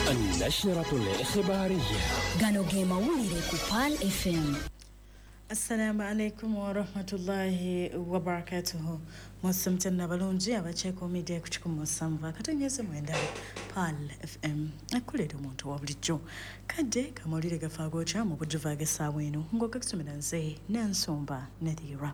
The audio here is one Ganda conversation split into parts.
النشرة الإخبارية gano ge mawulire ku PAL FM. Assalamu alaikum wa rahmatullahi wa barakatuhu. Musamtanna balungi abacheko media kuchikumu samva katanyeze mwenda PAL FM akulera omuntu wa bulijjo kadde kamawulire gafaago kya mu bujuva gesaawa eno ng'ogakusomera nze Nansomba Nadira.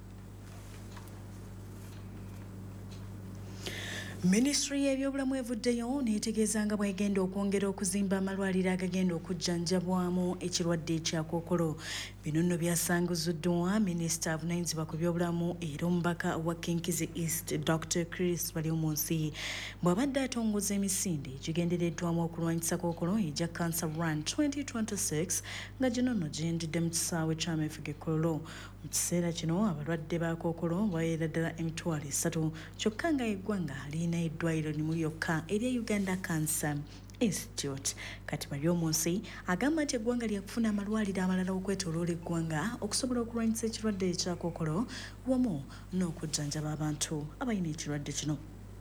Ministry y'ebyobulamu evuddeyo neetegeeza nga bw'egenda okwongera okuzimba amalwaliro agagenda okujjanjabwamu ekirwadde ekya Kkookolo. Bino nno byasanguziddwa Minisita avunaanyizibwa ku byobulamu era omubaka wa Kinkizi East Dr. Chris Balyomunsi bw'abadde atongoza emisinde gigendereddwamu okulwanyisa Kkookolo ejja Cancer Run 2026 nga gino nno gendedde mu kisaawe ky'ameefuga Kololo. Mu kiseera kino abalwadde ba Kkookolo baweera ddala emitwalo 3 kyokka nga eggwanga lirina eddwaliro limu lyokka erya Uganda Cancer Institute. Kati Balyomunsi agamba nti eggwanga lyakufuna amalwaliro amalala okwetooloola eggwanga okusobola okulwanyisa ekirwadde ekya Kkookolo wamu n'okujjanjaba abantu abalina ekirwadde kino.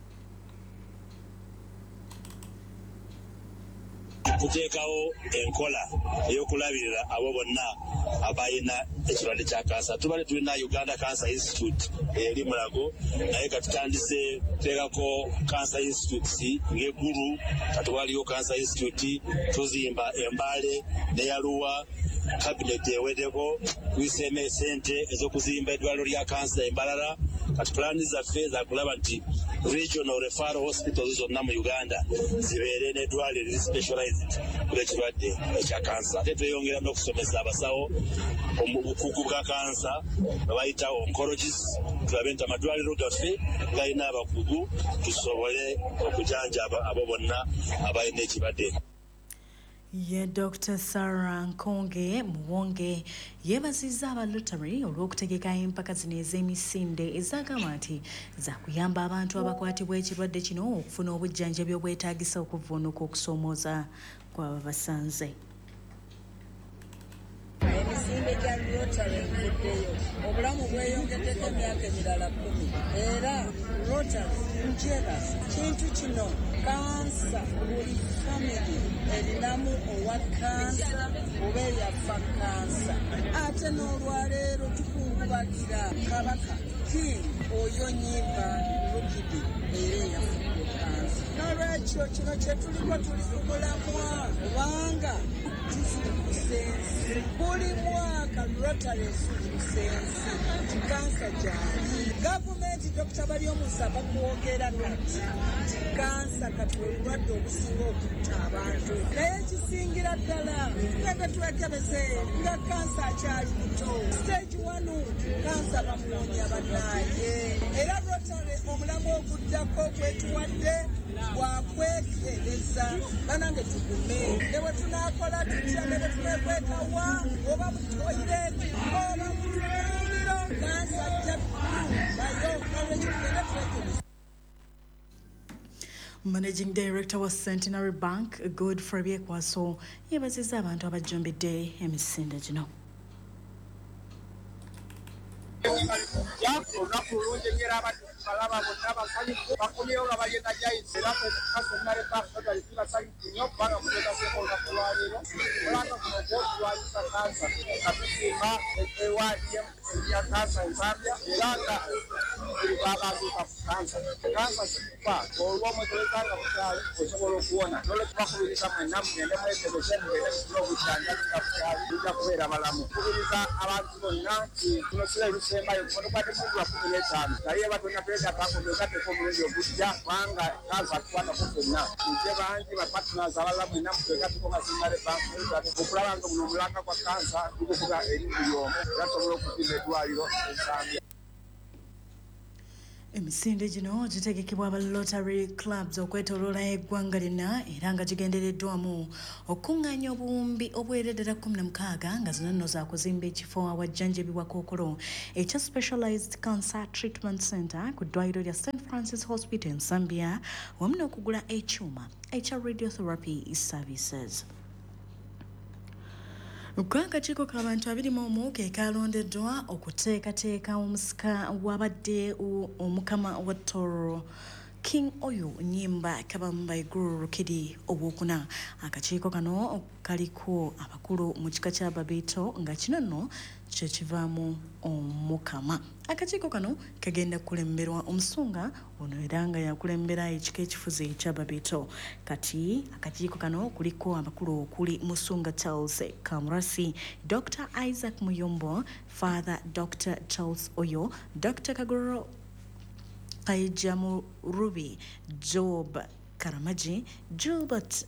Kuteekawo enkola ey'okulabirira abo bonna abalina ekirwadde kya kansa. Tubadde tulina Uganda Cancer Institute eri Mulago naye katutandise kuteekako Cancer Institutes ng'eggulu kati waliyo Cancer Institute tuzimba Embale ne Yaluwa cabinet eweddeko tuyiseemu esente ez'okuzimba eddwaliro lya kansa Embalala. Kati pulaani zaffe zakulaba nti regional referral hospitals zonna mu Uganda zibeere n'eddwaliro eri specialized ku ekirwadde ekya kansa. Ate tweyongera n'okusomesa abasawo omubukugu bwa kansa nga bayita oncologists tulabe nti amadwaliro gaffe galina abakugu tusobole okujanjaba abo bonna abalina ekirwadde. Ye Dr. Sarah Nkonge Muwonge yeebazizza aba Rotary olw'okutegeka empaka zino ez'emisinde ezagamba nti zakuyamba abantu abakwatibwa ekirwadde kino okufuna obujjanjabi obwetaagisa okuvvuunuka okusoomooza kw'ababasanze. Emisinde gya Rotary evuddeyo obulamu bweyongeddeko emyaka emirala 10 era Rotary njera kintu kino kansa buli family erinamu owa kansa oba eyafa kansa. Ate n'olwaleero tukungubagira Kabaka King oyo Nyimba Lukidi era eyafudde kansa. N'olwekyo kino kye tuliko tuli ku mulamwa kubanga buli mwaka Rotary esuubusensi nti kansa gyali. Gavumenti Dr. Balyomunsi bakwogera kati nti kansa kati obulwadde obusinga okutta abantu naye ekisingira ddala nga twekebeze nga kansa akyali muto stage 1 kansa bamuwonya bannaaye era Rotary omulamu oguddako gwetuwadde gwakwekereza banange tugume ne bwe tunaakola tutya ne bwe tuneekwekawa oba mu toyireti oba mu tunuuliro kansa jja nayo nolwekitugende twekereza. Managing Director wa Centenary Bank Godfrey Byekwaso yeebazizza abantu abajjumbidde emisinde gino. Olunaku lulungi nnyo era balaba bonna basanyufu bafunyeyo nga balina jayisi era Centenary Bank basanyufu nnyo kubanga muteekaseeko olunaku lwaleero olanga kuno gw'okulwanyisa kansa nga tusimba ewaadi ya kansa ensambya era nga buli babanduka ku kansa. Kansa kikufa olw'omwekebeza nga bukyali osobola okuwona nolwekubakubiriza mwenna mugende mwekebeze mugende mufune obujjanjabi nga bukyali bujja kubeera balamu. Kubiriza abantu bonna nti kuno kiro ebisembayo kubadde mu 15 naye batonna twegatako twegateko omulundi ogujja kubanga kansa tukwatako ffenna. Nze bangi bapartners abalala mwenna mutwegateko nga Centenary Bank okulaba nga buno omulanga gwa kansa tugukuba eri buli omu era tusobole okuzimba eddwaliro ensambya. Emisinde gino gitegekebwa aba Rotary Clubs okwetooloola eggwanga lyonna era nga gigendereddwamu okukungaanya obuwumbi obuweereddera 16 nga zino nno zaakuzimba ekifo awajjanjabibwa Kkookolo ekya Specialized Cancer Treatment Center ku ddwaliro lya St. Francis Hospital in Zambia wamu n'okugula ekyuma ekya radiotherapy services. Akakiiko k'abantu 21 ke kalondeddwa okuteekateeka omusika wabadde omukama wa Toro King Oyo Nyimba Kabamba Iguru Rukidi Obokuna akakiiko kano kaliko abakulu mu kika kya Babito nga kino nno kye kivaamu omukama. Akakiiko kano kagenda kulemberwa omusunga ono era nga yakulembera ekika ekifuzi ekya Babito. Kati akakiiko kano kuliko abakulu okuli Musunga Charles Kamrasi, Dr. Isaac Muyombo, Father Dr. Charles Oyo, Dr. Kagoro Kaijamu Ruby, Job Karamaji, Gilbert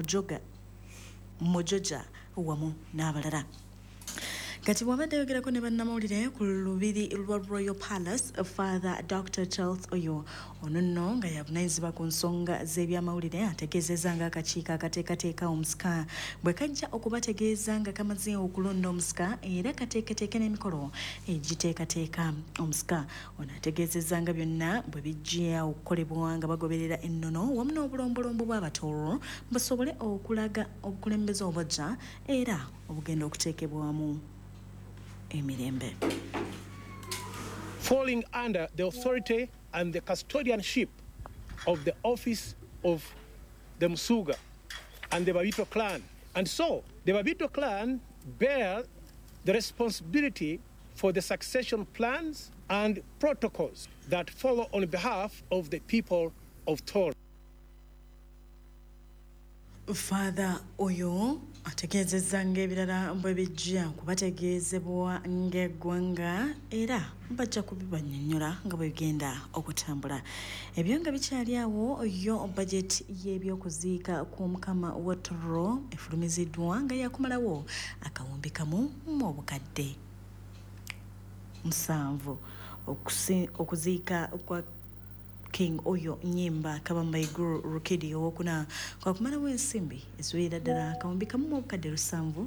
Mojoja wamu n'abalala. Kati bw'abadde ayogerako ne bannamawulire ku lubiri lwa Royal Palace, Father Dr. Charles Oyo ono nno nga yavunaanyizibwa ku nsonga z'ebyamawulire ategeezezza nga akakiiko akateekateeka omusika bwe kajja okubategeeza nga kamaze okulonda omusika era kateeketeeke n'emikolo egiteekateeka omusika. Ono ategeezezza nga byonna bwe bijja okukolebwa nga bagoberera ennono wamu n'obulombolombo bw'abatoolo basobole okulaga obukulembeze obujja era obugenda okuteekebwamu emirembe. Falling under the authority and the custodianship of the office of the Musuga and the Babito clan. And so the Babito clan bear the responsibility for the succession plans and protocols that follow on behalf of the people of Toro. Father Oyo ategeezezza ng'ebirala bwe bijja kubategeezebwa ng'eggwanga era bajja kubibannyonnyola nga bwe bigenda okutambula. Ebyo nga bikyali awo yo bajeti y'ebyokuziika kw'omukama wa Toro efulumiziddwa nga yakumalawo akawumbi kamu mu obukadde 7 okuziika kwa King Oyo Nyimba Kabamba Iguru Rukidi owokuna kwa kumalawo ensimbi eziwera ddala akawumbi kamu mu obukadde 7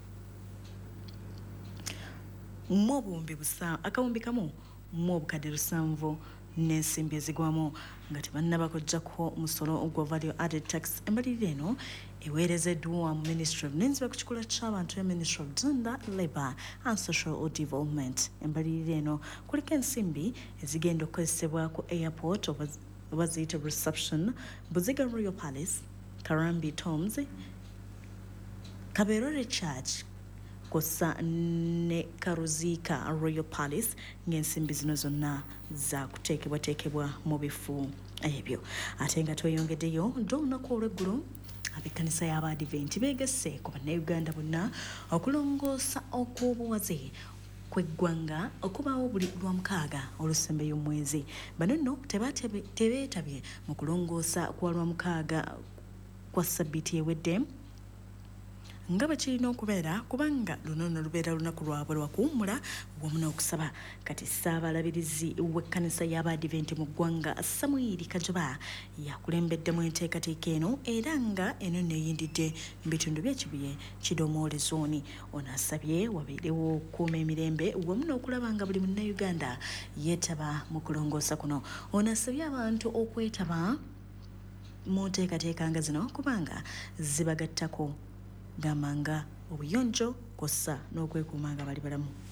akawumbi kamu mu obukadde 7 n'ensimbi ezigwamu nga tebannabakojjako musolo ogwa value added tax. Embalirira eno eweerezeddwa mu Ministry of Nenzibwa ku kikula ky'abantu ya Ministry of Gender, Labour and Social Development. Embalirira eno kuliko ensimbi ezigenda okukozesebwa ku airport oba ziyita reception, Buziga Royal Palace, Karambi Tombs, Kaberore Church kosa ne Karuzika Royal Palace ng'ensimbi zino zonna za kuteekebwateekebwa mu bifu ebyo. Ate nga tweyongeddeyo olunaku olw'eggulu ab'ekkanisa y'Abadiventi beegese ku bannayuganda bonna okulongoosa okw'obuwaze kw'eggwanga okubaawo buli Lwamukaaga olusembeyo omwezi. Bano nno tebeetabye mu kulongoosa kwa Lwamukaaga kwa ssabbiiti ewedde nga bakirina okubeera kubanga luno lubeera lunaku lwabwe lwa kuwummula wamu n'okusaba. Kati Ssaabalabirizi w'ekkanisa y'Abadiventi mu ggwanga Samuel Kajoba yakulembeddemu enteekateeka eno era nga eno neeyindidde mu bitundu by'ekibuye Kidomoole zooni. Ono asabye wabeerewo okukuuma emirembe wamu n'okulaba nga buli munnayuganda yeetaba mu kulongoosa kuno. Ono asabye abantu okwetaba mu nteekateeka nga zino kubanga zibagattako gamanga obuyonjo kossa n'okwekuuma nga bali balamu.